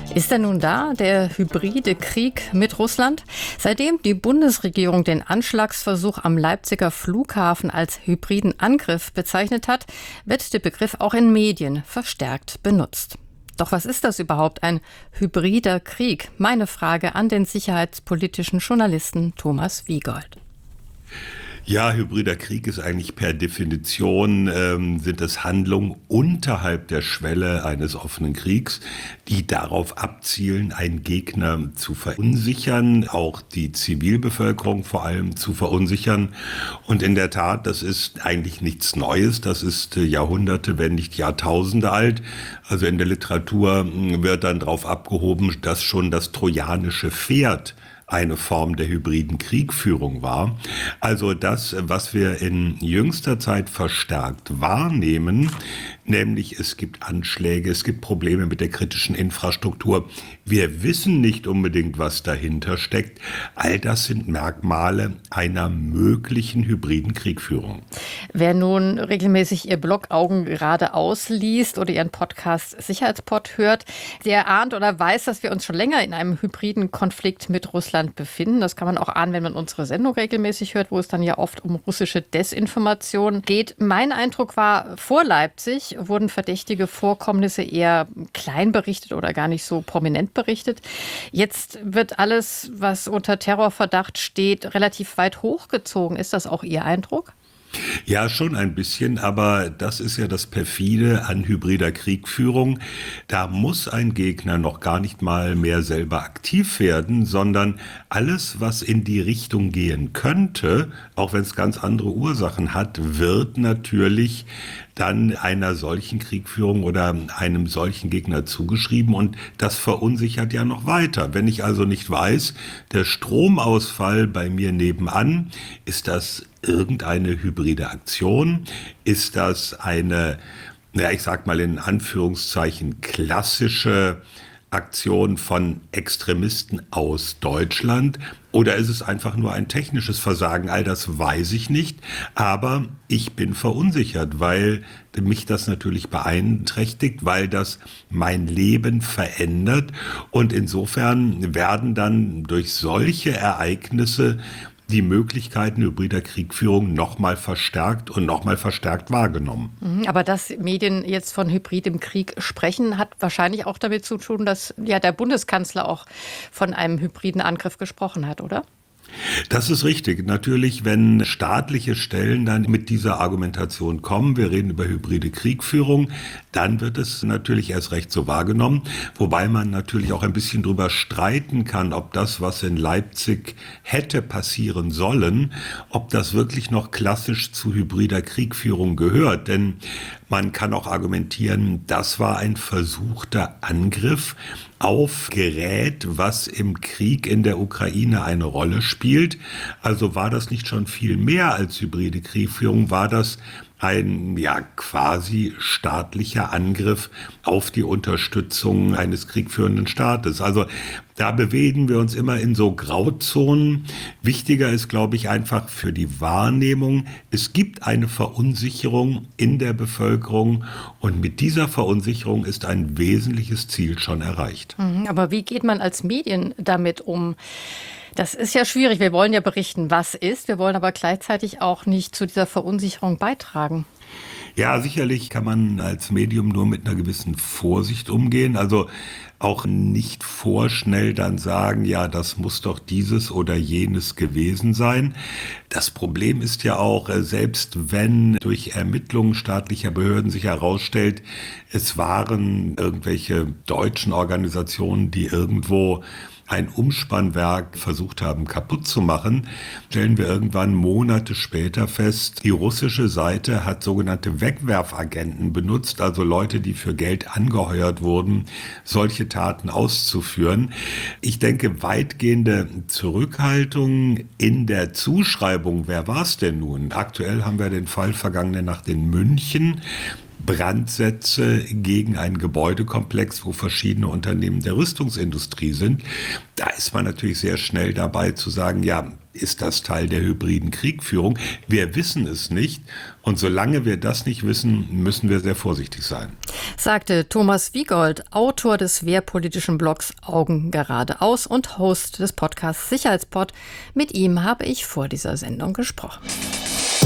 Ist er nun da, der hybride Krieg mit Russland? Seitdem die Bundesregierung den Anschlagsversuch am Leipziger Flughafen als hybriden Angriff bezeichnet hat, wird der Begriff auch in Medien verstärkt benutzt. Doch was ist das überhaupt, ein hybrider Krieg? Meine Frage an den sicherheitspolitischen Journalisten Thomas Wiegold. Ja, hybrider Krieg ist eigentlich per Definition, sind es Handlungen unterhalb der Schwelle eines offenen Kriegs, die darauf abzielen, einen Gegner zu verunsichern, auch die Zivilbevölkerung vor allem zu verunsichern. Und in der Tat, das ist eigentlich nichts Neues, das ist Jahrhunderte, wenn nicht Jahrtausende alt. Also in der Literatur wird dann drauf abgehoben, dass schon das trojanische Pferd eine Form der hybriden Kriegführung war. Also das, was wir in jüngster Zeit verstärkt wahrnehmen, nämlich es gibt Anschläge, es gibt Probleme mit der kritischen Infrastruktur. Wir wissen nicht unbedingt, was dahinter steckt. All das sind Merkmale einer möglichen hybriden Kriegführung. Wer nun regelmäßig Ihr Blog Augen geradeaus liest oder Ihren Podcast Sicherheitspod hört, der ahnt oder weiß, dass wir uns schon länger in einem hybriden Konflikt mit Russland befinden. Das kann man auch ahnen, wenn man unsere Sendung regelmäßig hört, wo es dann ja oft um russische Desinformation geht. Mein Eindruck war, vor Leipzig wurden verdächtige Vorkommnisse eher klein berichtet oder gar nicht so prominent berichtet. Jetzt wird alles, was unter Terrorverdacht steht, relativ weit hochgezogen. Ist das auch Ihr Eindruck? Ja, schon ein bisschen, aber das ist ja das Perfide an hybrider Kriegführung. Da muss ein Gegner noch gar nicht mal mehr selber aktiv werden, sondern alles, was in die Richtung gehen könnte, auch wenn es ganz andere Ursachen hat, wird natürlich dann einer solchen Kriegführung oder einem solchen Gegner zugeschrieben, und das verunsichert ja noch weiter. Wenn ich also nicht weiß, der Stromausfall bei mir nebenan, ist das irgendeine hybride Aktion? Ist das eine, ich sag mal in Anführungszeichen, klassische Aktion von Extremisten aus Deutschland? Oder ist es einfach nur ein technisches Versagen? All das weiß ich nicht, aber ich bin verunsichert, weil mich das natürlich beeinträchtigt, weil das mein Leben verändert, und insofern werden dann durch solche Ereignisse die Möglichkeiten hybrider Kriegführung nochmal verstärkt wahrgenommen. Aber dass Medien jetzt von hybridem Krieg sprechen, hat wahrscheinlich auch damit zu tun, dass ja der Bundeskanzler auch von einem hybriden Angriff gesprochen hat, oder? Das ist richtig. Natürlich, wenn staatliche Stellen dann mit dieser Argumentation kommen, wir reden über hybride Kriegführung, dann wird es natürlich erst recht so wahrgenommen. Wobei man natürlich auch ein bisschen drüber streiten kann, ob das, was in Leipzig hätte passieren sollen, ob das wirklich noch klassisch zu hybrider Kriegführung gehört. Denn man kann auch argumentieren, das war ein versuchter Angriff auf Gerät, was im Krieg in der Ukraine eine Rolle spielt. Also war das nicht schon viel mehr als hybride Kriegführung, war das ein quasi staatlicher Angriff auf die Unterstützung eines kriegführenden Staates. Also da bewegen wir uns immer in so Grauzonen. Wichtiger ist, glaube ich, einfach für die Wahrnehmung, es gibt eine Verunsicherung in der Bevölkerung, und mit dieser Verunsicherung ist ein wesentliches Ziel schon erreicht. Aber wie geht man als Medien damit um? Das ist ja schwierig. Wir wollen ja berichten, was ist. Wir wollen aber gleichzeitig auch nicht zu dieser Verunsicherung beitragen. Ja, sicherlich kann man als Medium nur mit einer gewissen Vorsicht umgehen. Also auch nicht vorschnell dann sagen, ja, das muss doch dieses oder jenes gewesen sein. Das Problem ist ja auch, selbst wenn durch Ermittlungen staatlicher Behörden sich herausstellt, es waren irgendwelche deutschen Organisationen, die irgendwo ein Umspannwerk versucht haben kaputt zu machen, stellen wir irgendwann Monate später fest, die russische Seite hat sogenannte Wegwerfagenten benutzt, also Leute, die für Geld angeheuert wurden, solche Taten auszuführen. Ich denke, weitgehende Zurückhaltung in der Zuschreibung, wer war es denn nun? Aktuell haben wir den Fall vergangene Nacht in München. Brandsätze gegen einen Gebäudekomplex, wo verschiedene Unternehmen der Rüstungsindustrie sind. Da ist man natürlich sehr schnell dabei zu sagen, ja, ist das Teil der hybriden Kriegführung? Wir wissen es nicht. Und solange wir das nicht wissen, müssen wir sehr vorsichtig sein. Sagte Thomas Wiegold, Autor des wehrpolitischen Blogs Augen geradeaus und Host des Podcasts Sicherheitspod. Mit ihm habe ich vor dieser Sendung gesprochen.